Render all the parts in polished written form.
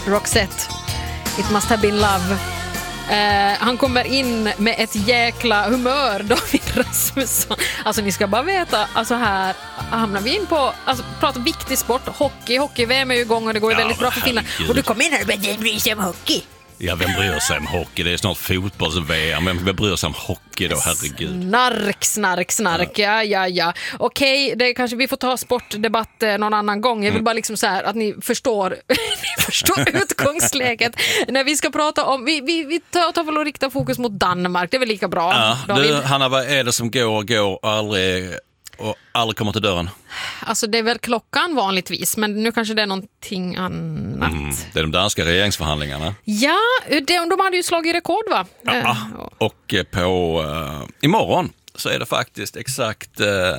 Roxette, It Must Have Been Love. Han kommer in med ett jäkla humör, David Rasmusson. Alltså ni ska bara veta, alltså här hamnar vi in på, alltså prata viktig sport, hockey-VM är ju igång och det går ju väldigt bra för Finland. Och du kommer in här och bara, det bryr sig om hockey. Ja, vem bryr sig om hockey? Det är snart fotbolls-VM. Vem bryr sig om hockey då, herregud? Snark. Ja. Okej, det kanske vi får ta sportdebatt någon annan gång. Jag vill bara liksom så här att ni förstår utgångsläget. När vi ska prata om, vi tar väl och rikta fokus mot Danmark. Det är väl lika bra. Ja, du, Hanna, vad är det som går och aldrig kommer till dörren? Alltså det är väl klockan vanligtvis, men nu kanske det är någonting annat. Det är de danska regeringsförhandlingarna. Ja, de hade ju slagit rekord, va? Ja, och imorgon så är det faktiskt exakt...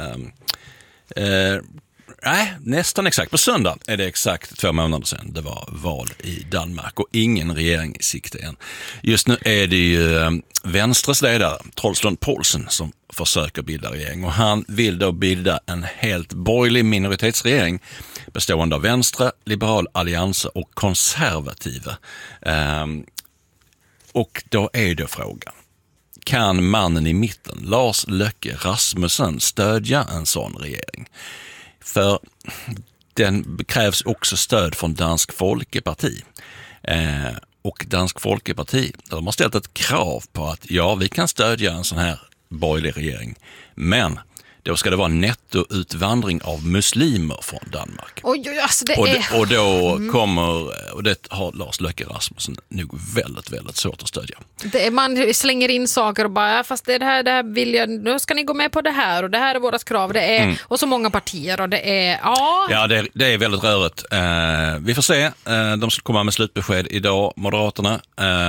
nästan exakt. På söndag är det exakt 2 månader sedan det var val i Danmark och ingen regering i sikte än. Just nu är det ju Venstres ledare, Troels Lund Poulsen, som försöker bilda regering och han vill då bilda en helt borgerlig minoritetsregering bestående av Venstre, Liberal Allianser och konservativa. Och då är det frågan. Kan mannen i mitten, Lars Løkke Rasmussen, stödja en sån regering? För den krävs också stöd från Dansk Folkeparti. Och Dansk Folkeparti, de har ställt ett krav på att vi kan stödja en sån här borgerlig regering. Men då ska det vara nettoutvandring av muslimer från Danmark. Alltså och det har Lars Løkke Rasmussen nog väldigt, väldigt svårt att stödja. Man slänger in saker och bara, fast det här vill jag, nu ska ni gå med på det här och det här är våras krav. Det är, och så många partier och det är, Ja, det är väldigt rörigt. Vi får se. De ska komma med slutbesked idag, Moderaterna.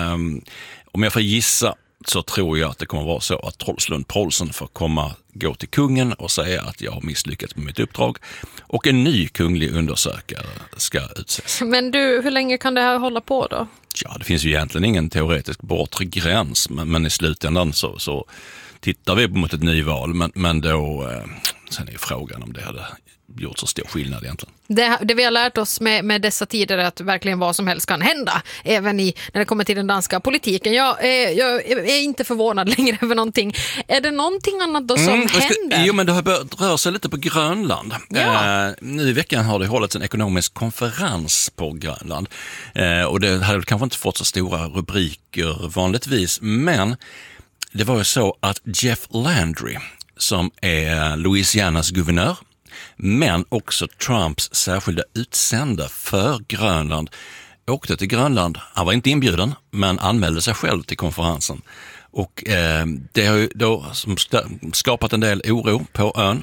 Om jag får gissa så tror jag att det kommer vara så att Troels Lund Poulsen får gå till kungen och säga att jag har misslyckats med mitt uppdrag och en ny kunglig undersökare ska utses. Men du, hur länge kan det här hålla på då? Ja, det finns ju egentligen ingen teoretisk bortre gräns, men i slutändan så tittar vi mot ett nyval, men då sen är ju frågan om det hade gjort så stor skillnad egentligen. Det vi har lärt oss med dessa tider är att verkligen vad som helst kan hända, även när det kommer till den danska politiken. Jag är inte förvånad längre över någonting. Är det någonting annat då som händer? Jo, men det har börjat röra sig lite på Grönland. Ja. Nu i veckan har det hållits en ekonomisk konferens på Grönland. Och det hade kanske inte fått så stora rubriker vanligtvis, men det var ju så att Jeff Landry, som är Louisianas guvernör, men också Trumps särskilda utsända för Grönland, åkte till Grönland. Han var inte inbjuden, men anmälde sig själv till konferensen. Och det har ju då skapat en del oro på ön.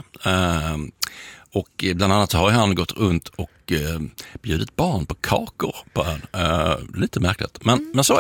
Och bland annat har han gått runt och bjudit barn på kakor på ön. Lite märkligt, men så är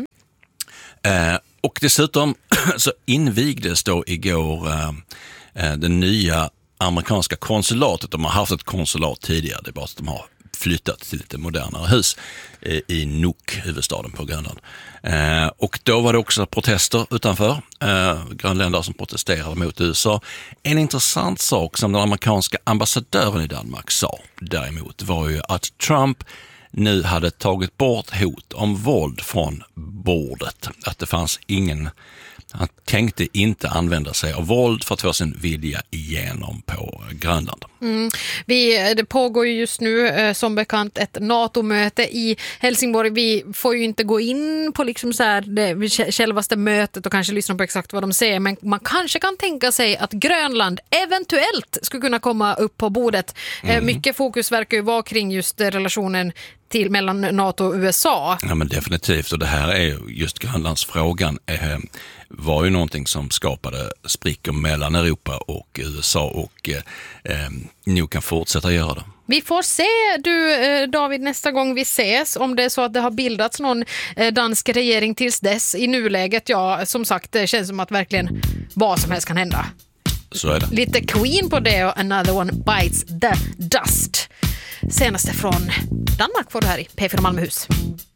det. Och dessutom så invigdes då igår den nya amerikanska konsulatet. De har haft ett konsulat tidigare, det är bara att de har flyttat till lite modernare hus i Nuuk, huvudstaden på Grönland. Och då var det också protester utanför, grönländare som protesterade mot USA. En intressant sak som den amerikanska ambassadören i Danmark sa däremot var ju att Trump nu hade tagit bort hot om våld från bordet. Att det fanns han tänkte inte använda sig av våld för att få sin vilja igenom på Grönland. Det pågår ju just nu som bekant ett NATO-möte i Helsingborg. Vi får ju inte gå in på liksom så här det självaste mötet och kanske lyssna på exakt vad de säger, men man kanske kan tänka sig att Grönland eventuellt skulle kunna komma upp på bordet. Mycket fokus verkar ju vara kring just relationen mellan NATO och USA. Ja, men definitivt, och det här är just Grönlandsfrågan var ju någonting som skapade sprickor mellan Europa och USA och nog kan fortsätta göra det. Vi får se, David, nästa gång vi ses, om det är så att det har bildats någon dansk regering tills dess. I nuläget, som sagt, det känns som att verkligen vad som helst kan hända. Så är det. Lite Queen på det och Another One Bites the Dust. Senaste från Danmark får du här i P4 Malmöhus.